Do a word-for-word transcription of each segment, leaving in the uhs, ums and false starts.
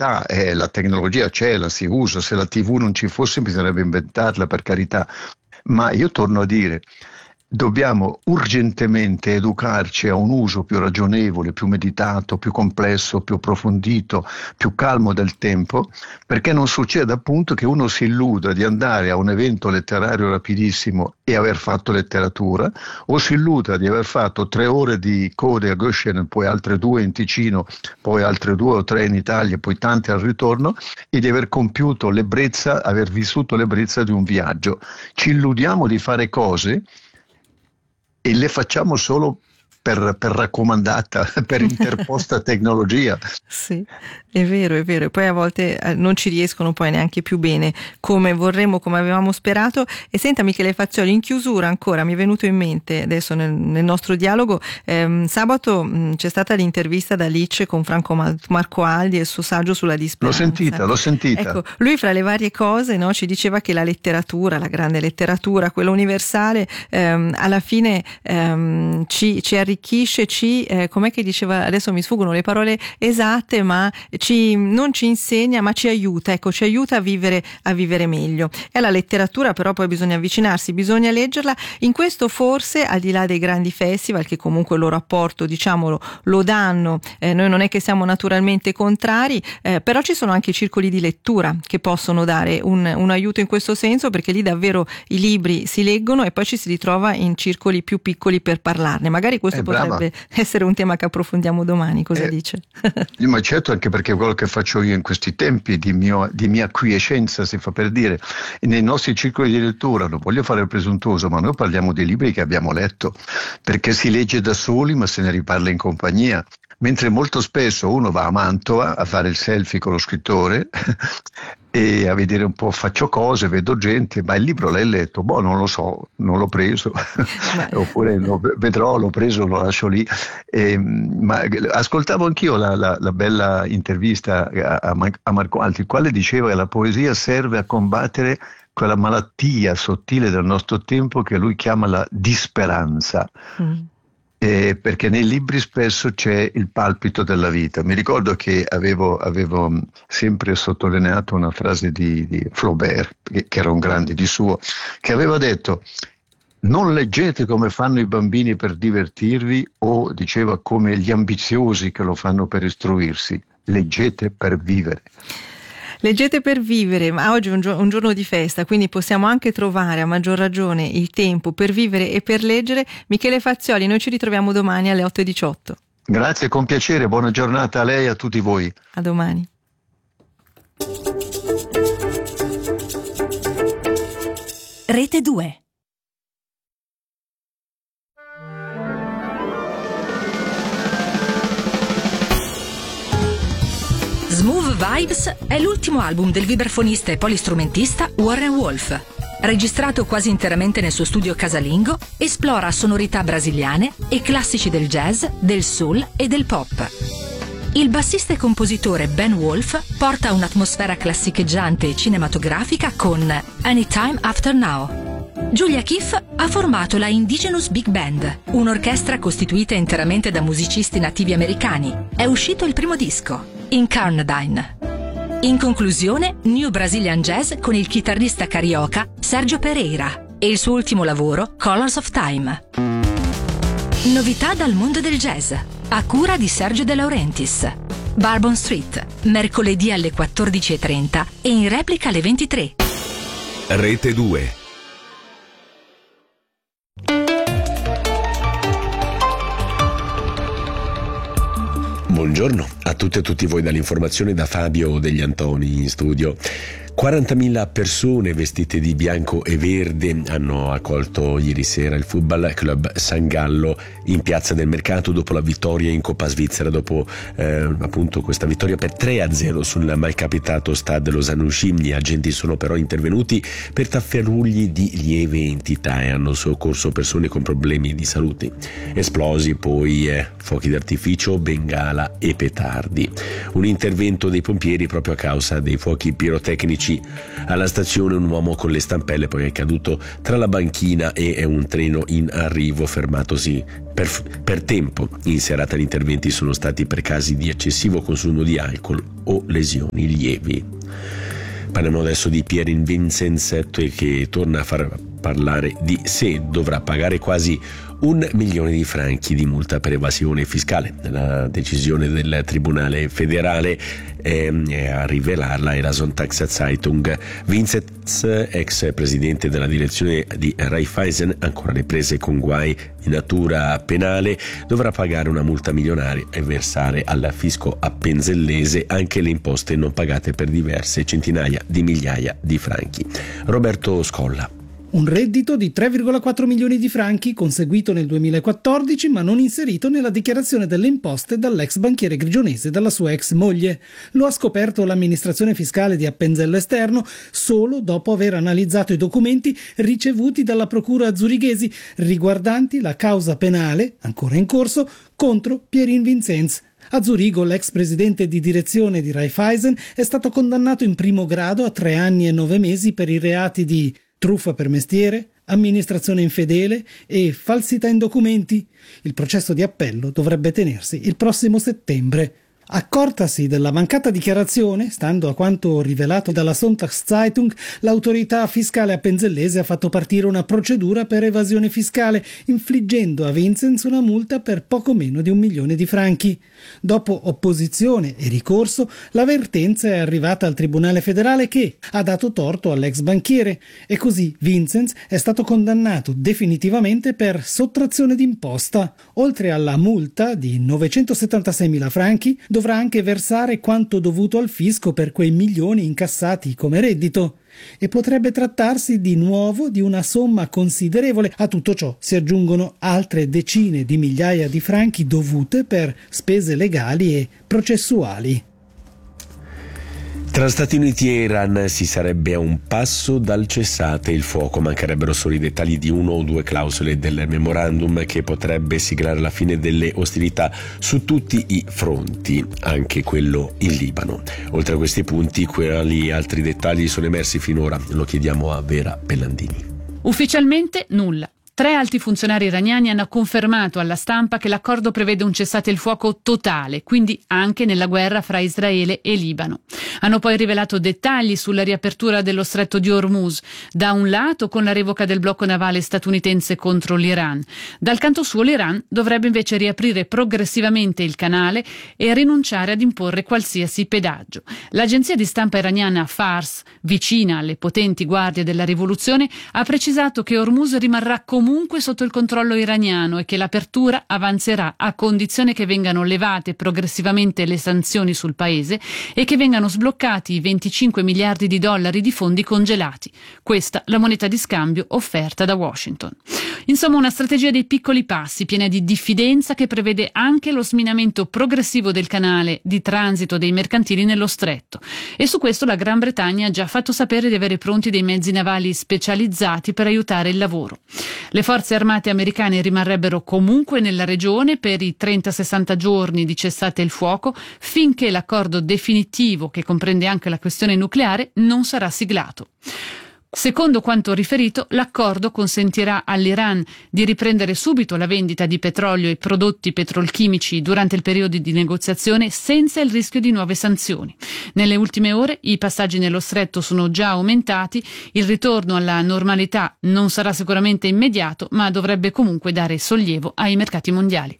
carità, eh, la tecnologia c'è, la si usa, se la tivù non ci fosse bisognerebbe inventarla, per carità, ma io torno a dire, dobbiamo urgentemente educarci a un uso più ragionevole, più meditato, più complesso, più approfondito, più calmo del tempo, perché non succeda appunto che uno si illuda di andare a un evento letterario rapidissimo e aver fatto letteratura, o si illuda di aver fatto tre ore di code a Göttingen, poi altre due in Ticino, poi altre due o tre in Italia, poi tante al ritorno, e di aver compiuto l'ebbrezza, aver vissuto l'ebbrezza di un viaggio. Ci illudiamo di fare cose e le facciamo solo per, per raccomandata, per interposta tecnologia. Sì, è vero, è vero. E poi a volte non ci riescono poi neanche più bene come vorremmo, come avevamo sperato. E senta Michele Fazzioli, in chiusura ancora mi è venuto in mente adesso nel, nel nostro dialogo, ehm, sabato mh, c'è stata l'intervista da Licce con Franco Marco Aldi e il suo saggio sulla disperanza. L'ho sentita, l'ho sentita. Ecco, lui fra le varie cose, no, ci diceva che la letteratura, la grande letteratura, quella universale, ehm, alla fine ehm, ci, ci arricchisce, ci, eh, com'è che diceva, adesso mi sfuggono le parole esatte, ma ci, non ci insegna ma ci aiuta, ecco, ci aiuta a vivere, a vivere meglio. E alla letteratura però poi bisogna avvicinarsi, bisogna leggerla. In questo forse, al di là dei grandi festival che comunque il loro apporto, diciamolo, lo danno, eh, noi non è che siamo naturalmente contrari, eh, però ci sono anche i circoli di lettura che possono dare un, un aiuto in questo senso, perché lì davvero i libri si leggono e poi ci si ritrova in circoli più piccoli per parlarne. Magari questo eh, potrebbe brava. essere un tema che approfondiamo domani, cosa eh, dice? Ma certo, anche perché quello che faccio io in questi tempi di, mio, di mia quiescenza, si fa per dire, nei nostri circoli di lettura, non voglio fare il presuntuoso, ma noi parliamo dei libri che abbiamo letto, perché si legge da soli ma se ne riparla in compagnia. Mentre molto spesso uno va a Mantova a fare il selfie con lo scrittore e a vedere un po', faccio cose, vedo gente, ma il libro l'hai letto? Boh, non lo so, non l'ho preso, oppure lo vedrò, l'ho preso, lo lascio lì. E, ma ascoltavo anch'io la, la, la bella intervista a, a Marco Aldi, il quale diceva che la poesia serve a combattere quella malattia sottile del nostro tempo che lui chiama la disperanza. Mm. Eh, perché nei libri spesso c'è il palpito della vita. Mi ricordo che avevo, avevo sempre sottolineato una frase di, di Flaubert, che, che era un grande di suo, che aveva detto: non leggete come fanno i bambini per divertirvi, o diceva come gli ambiziosi che lo fanno per istruirsi, leggete per vivere. Leggete per vivere, ma oggi è un, gio- un giorno di festa, quindi possiamo anche trovare a maggior ragione il tempo per vivere e per leggere. Michele Fazzioli, noi ci ritroviamo domani alle otto e diciotto. Grazie, con piacere, buona giornata a lei e a tutti voi. A domani. Rete due. Smooth Vibes è l'ultimo album del vibrafonista e polistrumentista Warren Wolf. Registrato quasi interamente nel suo studio casalingo, esplora sonorità brasiliane e classici del jazz, del soul e del pop. Il bassista e compositore Ben Wolf porta un'atmosfera classicheggiante e cinematografica con Anytime After Now. Giulia Keefe ha formato la Indigenous Big Band, un'orchestra costituita interamente da musicisti nativi americani. È uscito il primo disco, Incarnadine. In conclusione, New Brazilian Jazz con il chitarrista carioca Sergio Pereira e il suo ultimo lavoro, Colors of Time. Novità dal mondo del jazz, a cura di Sergio De Laurentiis. Bourbon Street, mercoledì alle quattordici e trenta e in replica alle ventitré. Rete due. Buongiorno a tutte e a tutti voi dall'informazione da Fabio Degli Antoni in studio. quarantamila persone vestite di bianco e verde hanno accolto ieri sera il Football Club San Gallo in Piazza del Mercato dopo la vittoria in Coppa Svizzera, dopo eh, appunto questa vittoria per tre a zero sul mai capitato Stade Lausanne-Uchim. Gli agenti sono però intervenuti per tafferugli di lieve entità e hanno soccorso persone con problemi di salute. Esplosi poi eh, fuochi d'artificio, bengala e petardi. tardi. Un intervento dei pompieri proprio a causa dei fuochi pirotecnici. Alla stazione un uomo con le stampelle poi è caduto tra la banchina e un treno in arrivo, fermatosi per, per tempo. In serata gli interventi sono stati per casi di eccessivo consumo di alcol o lesioni lievi. Parliamo adesso di Pierre Vincenz, che torna a far parlare di sé. Dovrà pagare quasi un milione di franchi di multa per evasione fiscale. La decisione del Tribunale federale eh, a rivelarla è la Sonntagszeitung. Vincenz, ex presidente della direzione di Raiffeisen, ancora alle prese con guai di natura penale, dovrà pagare una multa milionaria e versare al fisco appenzellese anche le imposte non pagate per diverse centinaia di migliaia di franchi. Roberto Scolla. Un reddito di tre virgola quattro milioni di franchi conseguito nel duemilaquattordici ma non inserito nella dichiarazione delle imposte dall'ex banchiere grigionese e dalla sua ex moglie. Lo ha scoperto l'amministrazione fiscale di Appenzello Esterno solo dopo aver analizzato i documenti ricevuti dalla procura zurighesi riguardanti la causa penale, ancora in corso, contro Pierre Vincenz. A Zurigo l'ex presidente di direzione di Raiffeisen è stato condannato in primo grado a tre anni e nove mesi per i reati di truffa per mestiere, amministrazione infedele e falsità in documenti. Il processo di appello dovrebbe tenersi il prossimo settembre. Accortasi della mancata dichiarazione, stando a quanto rivelato dalla Sonntagszeitung, l'autorità fiscale appenzellese ha fatto partire una procedura per evasione fiscale, infliggendo a Vincenz una multa per poco meno di un milione di franchi. Dopo opposizione e ricorso, l'avvertenza è arrivata al Tribunale federale che ha dato torto all'ex banchiere e così Vincenz è stato condannato definitivamente per sottrazione d'imposta. Oltre alla multa di novecentosettantaseimila franchi, dovrà anche versare quanto dovuto al fisco per quei milioni incassati come reddito. E potrebbe trattarsi di nuovo di una somma considerevole. A tutto ciò si aggiungono altre decine di migliaia di franchi dovute per spese legali e processuali. Tra Stati Uniti e Iran si sarebbe a un passo dal cessate il fuoco, mancherebbero solo i dettagli di uno o due clausole del memorandum che potrebbe siglare la fine delle ostilità su tutti i fronti, anche quello in Libano. Oltre a questi punti, quali altri dettagli sono emersi finora? Lo chiediamo a Vera Pellandini. Ufficialmente nulla. Tre alti funzionari iraniani hanno confermato alla stampa che l'accordo prevede un cessate il fuoco totale, quindi anche nella guerra fra Israele e Libano. Hanno poi rivelato dettagli sulla riapertura dello stretto di Hormuz, da un lato con la revoca del blocco navale statunitense contro l'Iran. Dal canto suo l'Iran dovrebbe invece riaprire progressivamente il canale e rinunciare ad imporre qualsiasi pedaggio. L'agenzia di stampa iraniana Fars, vicina alle potenti guardie della rivoluzione, ha precisato che Hormuz rimarrà comunque comunque sotto il controllo iraniano e che l'apertura avanzerà a condizione che vengano levate progressivamente le sanzioni sul paese e che vengano sbloccati i venticinque miliardi di dollari di fondi congelati. Questa la moneta di scambio offerta da Washington. Insomma, una strategia dei piccoli passi, piena di diffidenza, che prevede anche lo sminamento progressivo del canale di transito dei mercantili nello stretto. E su questo la Gran Bretagna ha già fatto sapere di avere pronti dei mezzi navali specializzati per aiutare il lavoro. Le forze armate americane rimarrebbero comunque nella regione per i trenta sessanta giorni di cessate il fuoco finché l'accordo definitivo, che comprende anche la questione nucleare, non sarà siglato. Secondo quanto riferito, l'accordo consentirà all'Iran di riprendere subito la vendita di petrolio e prodotti petrolchimici durante il periodo di negoziazione senza il rischio di nuove sanzioni. Nelle ultime ore i passaggi nello stretto sono già aumentati, il ritorno alla normalità non sarà sicuramente immediato, ma dovrebbe comunque dare sollievo ai mercati mondiali.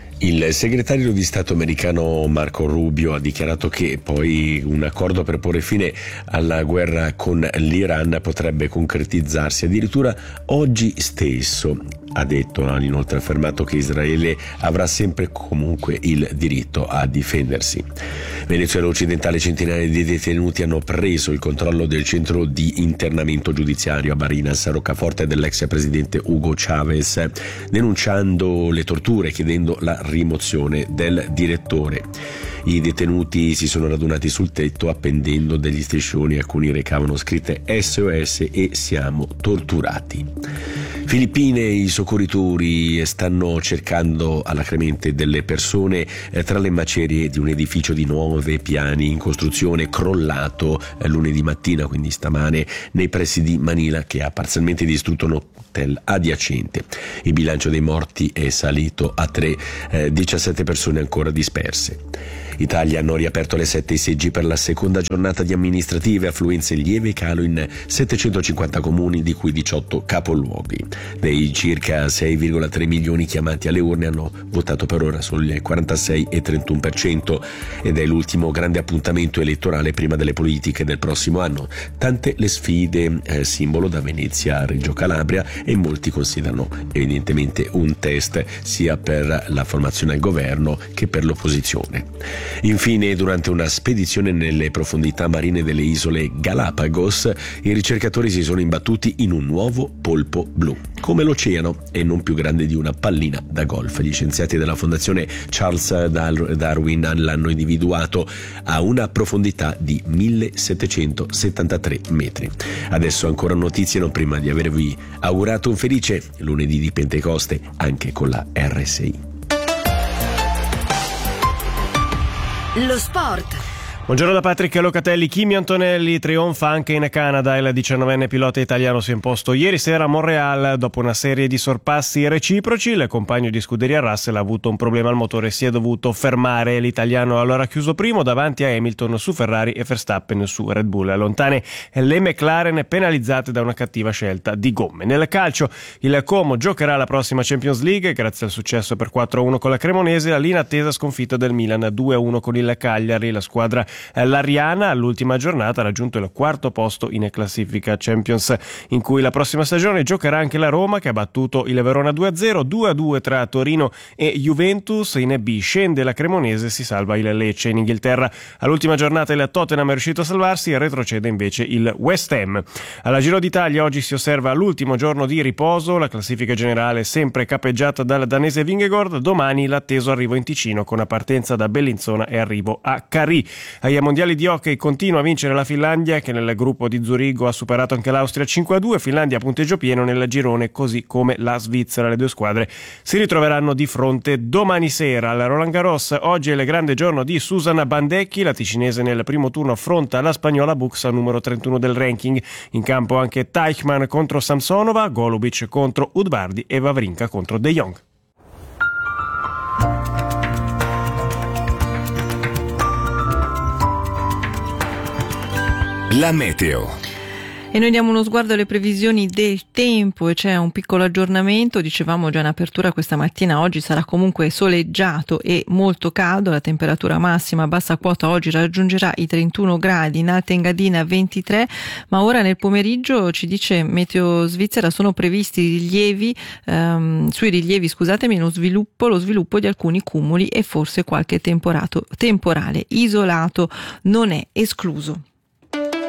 Il segretario di Stato americano Marco Rubio ha dichiarato che poi un accordo per porre fine alla guerra con l'Iran potrebbe concretizzarsi addirittura oggi stesso. Ha detto, ha inoltre affermato che Israele avrà sempre comunque il diritto a difendersi. Venezuela occidentale, centinaia di detenuti hanno preso il controllo del centro di internamento giudiziario a Barinas, roccaforte dell'ex presidente Hugo Chavez, denunciando le torture e chiedendo la rimozione del direttore. I detenuti si sono radunati sul tetto appendendo degli striscioni, alcuni recavano scritte S O S e siamo torturati. Filippine, i soccorritori stanno cercando alacremente delle persone eh, tra le macerie di un edificio di nove piani in costruzione crollato eh, lunedì mattina, quindi stamane, nei pressi di Manila, che ha parzialmente distrutto un hotel adiacente. Il bilancio dei morti è salito a tre, eh, diciassette persone ancora disperse. Italia hanno riaperto le sette seggi per la seconda giornata di amministrative, affluenze lieve e calo in settecentocinquanta comuni, di cui diciotto capoluoghi. Dei circa sei virgola tre milioni chiamati alle urne hanno votato per ora solo il quarantasei virgola trentuno per cento ed è l'ultimo grande appuntamento elettorale prima delle politiche del prossimo anno. Tante le sfide, eh, simbolo da Venezia a Reggio Calabria, e molti considerano evidentemente un test sia per la formazione al governo che per l'opposizione. Infine, durante una spedizione nelle profondità marine delle isole Galapagos, i ricercatori si sono imbattuti in un nuovo polpo blu, come l'oceano e non più grande di una pallina da golf. Gli scienziati della Fondazione Charles Darwin l'hanno individuato a una profondità di millesettecentosettantatré metri. Adesso ancora notizie, non prima di avervi augurato un felice lunedì di Pentecoste anche con la R S I. Lo sport. Buongiorno da Patrick Locatelli. Kimi Antonelli trionfa anche in Canada. Il diciannovenne pilota italiano si è imposto ieri sera a Montreal dopo una serie di sorpassi reciproci. Il compagno di scuderia Russell ha avuto un problema al motore e si è dovuto fermare. L'italiano ha allora chiuso primo davanti a Hamilton su Ferrari e Verstappen su Red Bull. Lontane le McLaren, penalizzate da una cattiva scelta di gomme. Nel calcio, il Como giocherà la prossima Champions League grazie al successo per quattro a uno con la Cremonese, l'inattesa sconfitta del Milan due a uno con il Cagliari. La squadra L'Ariana all'ultima giornata ha raggiunto il quarto posto in classifica Champions, in cui la prossima stagione giocherà anche la Roma, che ha battuto il Verona due a zero, due a due tra Torino e Juventus. In B scende la Cremonese, si salva il Lecce. In Inghilterra all'ultima giornata il Tottenham è riuscito a salvarsi e retrocede invece il West Ham. Alla Giro d'Italia oggi si osserva l'ultimo giorno di riposo, la classifica generale sempre capeggiata dal danese Vingegaard. Domani l'atteso arrivo in Ticino con una partenza da Bellinzona e arrivo a Carì. Ai mondiali di hockey continua a vincere la Finlandia, che nel gruppo di Zurigo ha superato anche l'Austria cinque a due. Finlandia a punteggio pieno nel girone, così come la Svizzera. Le due squadre si ritroveranno di fronte domani sera al Roland Garros. Oggi è il grande giorno di Susanna Bandecchi. La ticinese nel primo turno affronta la spagnola Buxa, numero trentuno del ranking. In campo anche Teichmann contro Samsonova, Golubic contro Udvardi e Wawrinka contro De Jong. La meteo. E noi diamo uno sguardo alle previsioni del tempo e c'è un piccolo aggiornamento. Dicevamo già in apertura, questa mattina oggi sarà comunque soleggiato e molto caldo. La temperatura massima a bassa quota oggi raggiungerà i trentuno gradi, in Alta Engadina ventitré, ma ora nel pomeriggio, ci dice Meteo Svizzera, sono previsti rilievi, ehm, sui rilievi scusatemi, lo sviluppo, lo sviluppo di alcuni cumuli e forse qualche temporato, temporale isolato non è escluso.